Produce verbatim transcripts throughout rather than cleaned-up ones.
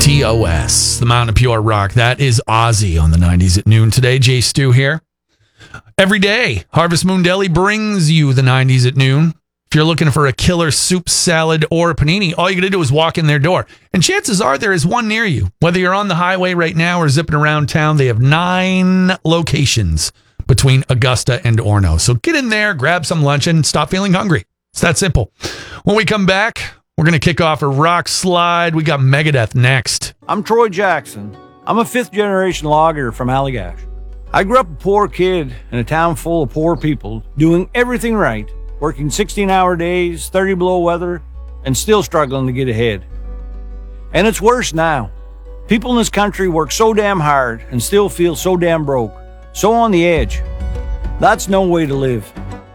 T O S, the Mountain of Pure Rock. That is Ozzy on the nineties at noon today. Jay Stu here. Every day, Harvest Moon Deli brings you the nineties at noon. If you're looking for a killer soup, salad, or a panini, all you got to do is walk in their door. And chances are there is one near you. Whether you're on the highway right now or zipping around town, they have nine locations between Augusta and Orono. So get in there, grab some lunch, and stop feeling hungry. It's that simple. When we come back, we're going to kick off a rock slide. We got Megadeth next. I'm Troy Jackson. I'm a fifth-generation logger from Allagash. I grew up a poor kid in a town full of poor people, doing everything right, working sixteen-hour days, thirty below weather, and still struggling to get ahead. And it's worse now. People in this country work so damn hard and still feel so damn broke, so on the edge. That's no way to live.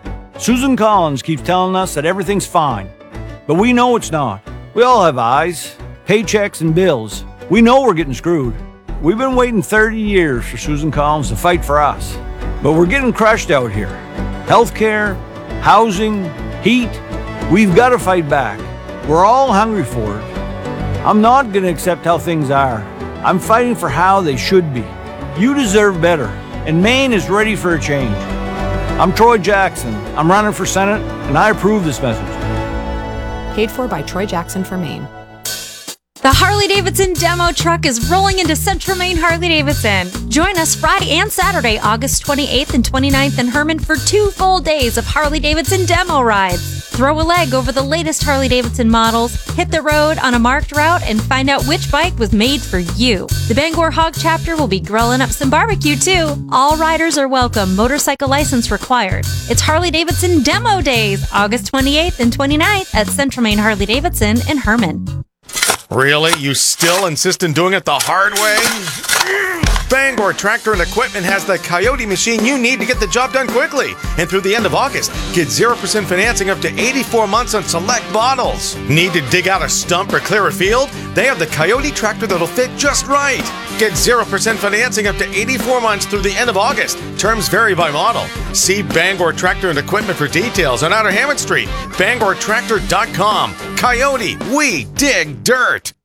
Susan Collins keeps telling us that everything's fine, but we know it's not. We all have eyes, paychecks, and bills. We know we're getting screwed. We've been waiting thirty years for Susan Collins to fight for us, but we're getting crushed out here. Healthcare, housing, heat, we've got to fight back. We're all hungry for it. I'm not going to accept how things are. I'm fighting for how they should be. You deserve better, and Maine is ready for a change. I'm Troy Jackson. I'm running for Senate, and I approve this message. Paid for by Troy Jackson for Maine. The Harley-Davidson demo truck is rolling into Central Maine Harley-Davidson. Join us Friday and Saturday, August twenty-eighth and twenty-ninth in Herman for two full days of Harley-Davidson demo rides. Throw a leg over the latest Harley-Davidson models, hit the road on a marked route, and find out which bike was made for you. The Bangor Hog chapter will be grilling up some barbecue too. All riders are welcome, motorcycle license required. It's Harley-Davidson Demo Days, August twenty-eighth and twenty-ninth at Central Maine Harley-Davidson in Herman. Really? You still insist on doing it the hard way? Bangor Tractor and Equipment has the Coyote machine you need to get the job done quickly. And through the end of August, get zero percent financing up to eighty-four months on select models. Need to dig out a stump or clear a field? They have the Coyote tractor that'll fit just right. Get zero percent financing up to eighty-four months through the end of August. Terms vary by model. See Bangor Tractor and Equipment for details on Outer Hammond Street. Bangor Tractor dot com. Coyote, we dig dirt.